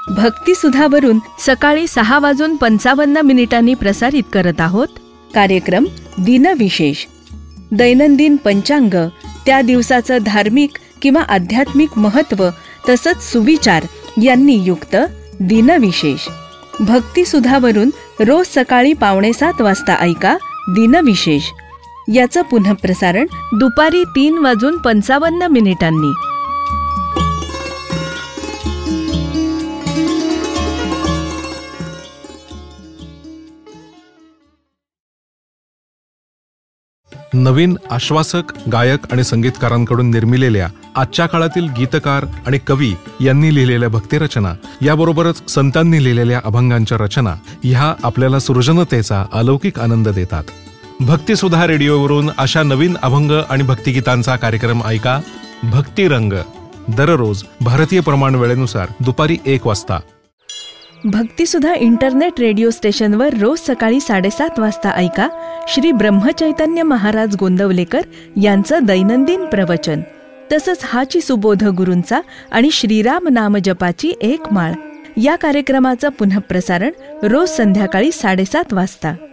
भक्तिसुधावरून सकाळी 6:55 प्रसारित करत आहोत कार्यक्रम दिनविशेष. दैनंदिन पंचांग, त्या दिवसाचं धार्मिक किंवा आध्यात्मिक महत्त्व तसंच सुविचार यांनी युक्त दिनविशेष. भक्तिसुधावरून रोज सकाळी 6:45 ऐका दिनविशेष. याचं पुनःप्रसारण दुपारी 3:55. नवीन आश्वासक गायक आणि संगीतकारांकडून निर्मिलेल्या आजच्या काळातील गीतकार आणि कवी यांनी लिहिलेल्या भक्तिरचना, याबरोबरच संतांनी लिहिलेल्या अभंगांच्या रचना ह्या आपल्याला सृजनतेचा अलौकिक आनंद देतात. भक्तिसुधा रेडिओवरून अशा नवीन अभंग आणि भक्तिगीतांचा कार्यक्रम ऐका भक्तिरंग, दररोज भारतीय प्रमाण वेळेनुसार दुपारी 1 वाजता. भक्तिसुधा इंटरनेट रेडिओ स्टेशनवर रोज सकाळी 7:30 ऐका श्री ब्रह्मचैतन्य महाराज गोंदवलेकर यांचं दैनंदिन प्रवचन. तसंच हाची सुबोध गुरूंचा आणि श्रीराम नाम जपाची 1 माळ या कार्यक्रमाचं पुनःप्रसारण रोज संध्याकाळी 7:30.